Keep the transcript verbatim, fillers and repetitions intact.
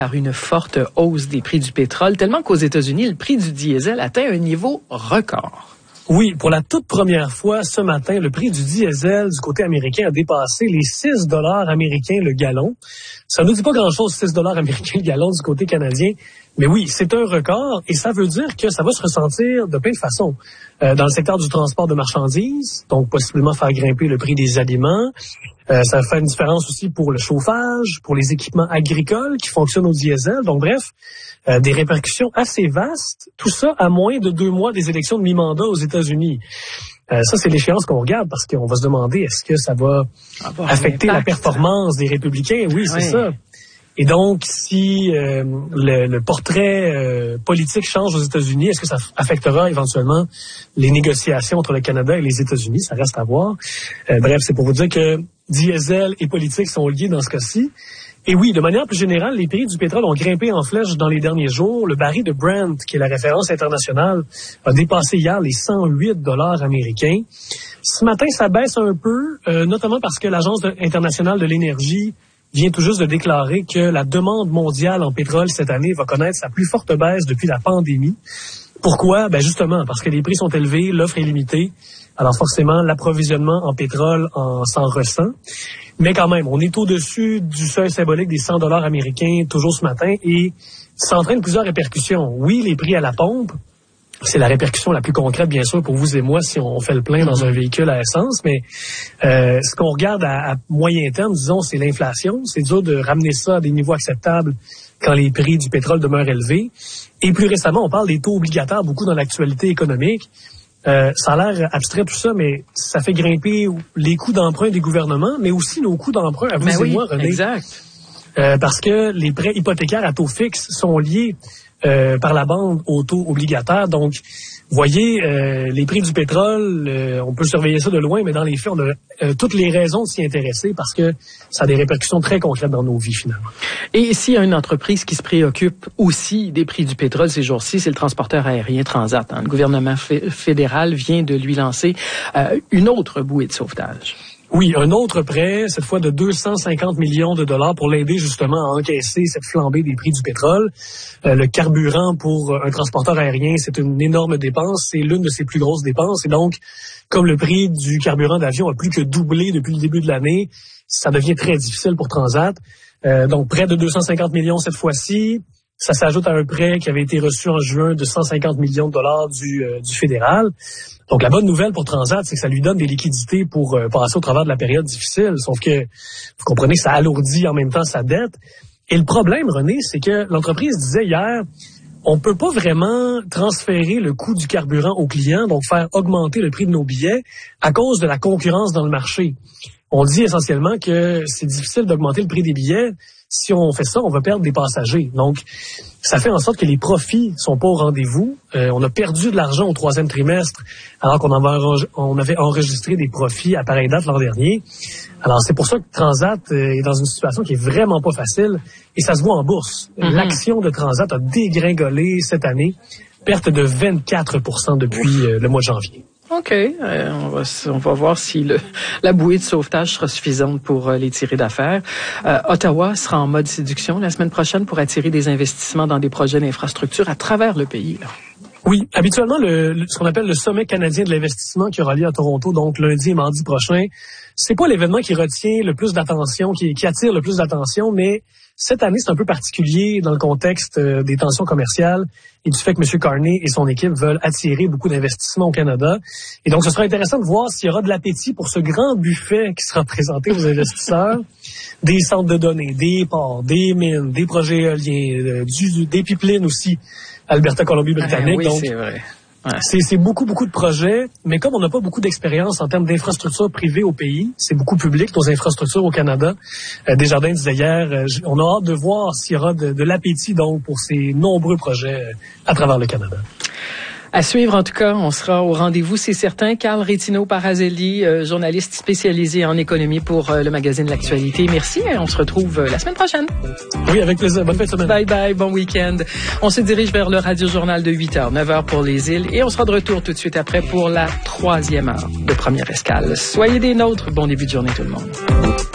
Par une forte hausse des prix du pétrole, tellement qu'aux États-Unis, le prix du diesel atteint un niveau record. Oui, pour la toute première fois ce matin, le prix du diesel du côté américain a dépassé les six dollars américains le gallon. Ça ne nous dit pas grand-chose, six dollars américains le gallon du côté canadien. Mais oui, c'est un record et ça veut dire que ça va se ressentir de plein de façons. Euh, dans le secteur du transport de marchandises, donc possiblement faire grimper le prix des aliments. Euh, ça fait une différence aussi pour le chauffage, pour les équipements agricoles qui fonctionnent au diesel. Donc bref, euh, des répercussions assez vastes. Tout ça à moins de deux mois des élections de mi-mandat aux États-Unis. Euh, ça, c'est l'échéance qu'on regarde parce qu'on va se demander est-ce que ça va avoir affecter la performance des républicains. Oui, c'est oui. ça. Et donc, si euh, le, le portrait euh, politique change aux États-Unis, est-ce que ça affectera éventuellement les négociations entre le Canada et les États-Unis? Ça reste à voir. Euh, bref, c'est pour vous dire que diesel et politique sont liés dans ce cas-ci. Et oui, de manière plus générale, les prix du pétrole ont grimpé en flèche dans les derniers jours. Le baril de Brent, qui est la référence internationale, a dépassé hier les cent huit dollars américains. Ce matin, ça baisse un peu, euh, notamment parce que l'Agence internationale de l'énergie vient tout juste de déclarer que la demande mondiale en pétrole cette année va connaître sa plus forte baisse depuis la pandémie. Pourquoi? Ben justement, parce que les prix sont élevés, l'offre est limitée. Alors forcément, l'approvisionnement en pétrole en, s'en ressent. Mais quand même, on est au-dessus du seuil symbolique des cent dollars américains toujours ce matin et ça entraîne plusieurs répercussions. Oui, les prix à la pompe, c'est la répercussion la plus concrète, bien sûr, pour vous et moi, si on fait le plein dans un véhicule à essence. Mais euh, ce qu'on regarde à, à moyen terme, disons, c'est l'inflation. C'est dur de ramener ça à des niveaux acceptables quand les prix du pétrole demeurent élevés. Et plus récemment, on parle des taux obligataires beaucoup dans l'actualité économique. Euh, ça a l'air abstrait tout ça, mais ça fait grimper les coûts d'emprunt des gouvernements, mais aussi nos coûts d'emprunt à vous mais et oui, moi, René. Exact. Euh, parce que les prêts hypothécaires à taux fixe sont liés Euh, par la bande aux taux obligataires. Donc, voyez, euh, les prix du pétrole, euh, on peut surveiller ça de loin, mais dans les faits, on a euh, toutes les raisons de s'y intéresser parce que ça a des répercussions très concrètes dans nos vies, finalement. Et s'il y a une entreprise qui se préoccupe aussi des prix du pétrole ces jours-ci, c'est le transporteur aérien Transat. Hein. Le gouvernement f- fédéral vient de lui lancer euh, une autre bouée de sauvetage. Oui, un autre prêt, cette fois de deux cent cinquante millions de dollars pour l'aider justement à encaisser cette flambée des prix du pétrole. Euh, le carburant pour un transporteur aérien, c'est une énorme dépense, c'est l'une de ses plus grosses dépenses. Et donc, comme le prix du carburant d'avion a plus que doublé depuis le début de l'année, ça devient très difficile pour Transat. Euh, donc, près de deux cent cinquante millions cette fois-ci. Ça s'ajoute à un prêt qui avait été reçu en juin de cent cinquante millions de dollars du, euh, du fédéral. Donc, la bonne nouvelle pour Transat, c'est que ça lui donne des liquidités pour euh, passer au travers de la période difficile. Sauf que, vous comprenez que ça alourdit en même temps sa dette. Et le problème, René, c'est que l'entreprise disait hier, on peut pas vraiment transférer le coût du carburant aux clients, donc faire augmenter le prix de nos billets à cause de la concurrence dans le marché. On dit essentiellement que c'est difficile d'augmenter le prix des billets. Si on fait ça, on va perdre des passagers. Donc, ça fait en sorte que les profits sont pas au rendez-vous. Euh, on a perdu de l'argent au troisième trimestre, alors qu'on avait, on avait enregistré des profits à pareille date l'an dernier. Alors, c'est pour ça que Transat est dans une situation qui est vraiment pas facile, et ça se voit en bourse. Mm-hmm. L'action de Transat a dégringolé cette année, perte de vingt-quatre pour cent depuis euh, le mois de janvier. OK. Euh, on, va, on va voir si le, la bouée de sauvetage sera suffisante pour euh, les tirer d'affaire. Euh, Ottawa sera en mode séduction la semaine prochaine pour attirer des investissements dans des projets d'infrastructure à travers le pays. Là. Oui, habituellement, le, le, ce qu'on appelle le sommet canadien de l'investissement qui aura lieu à Toronto, donc lundi et mardi prochain, c'est pas l'événement qui retient le plus d'attention, qui, qui attire le plus d'attention, mais cette année, c'est un peu particulier dans le contexte euh, des tensions commerciales et du fait que M. Carney et son équipe veulent attirer beaucoup d'investissements au Canada. Et donc, ce sera intéressant de voir s'il y aura de l'appétit pour ce grand buffet qui sera présenté aux investisseurs. Des centres de données, des ports, des mines, des projets éoliens, euh, du, des pipelines aussi, Alberta, Colombie-Britannique. Ah, oui, donc, c'est vrai. Ouais. C'est, c'est beaucoup, beaucoup de projets, mais comme on n'a pas beaucoup d'expérience en termes d'infrastructures privées au pays, c'est beaucoup public, nos infrastructures au Canada. Euh, Desjardins disait hier, euh, on a hâte de voir s'il y aura de, de l'appétit donc pour ces nombreux projets euh, à travers le Canada. À suivre, en tout cas, on sera au rendez-vous, c'est certain. Carl Rétino-Parazelli, euh, journaliste spécialisé en économie pour euh, le magazine L'Actualité. Merci et on se retrouve euh, la semaine prochaine. Oui, avec plaisir. Bonne fin de semaine. Bye bye, bon week-end. On se dirige vers le Radio-Journal de huit heures, neuf heures pour les îles et on sera de retour tout de suite après pour la troisième heure de Première Escale. Soyez des nôtres. Bon début de journée tout le monde.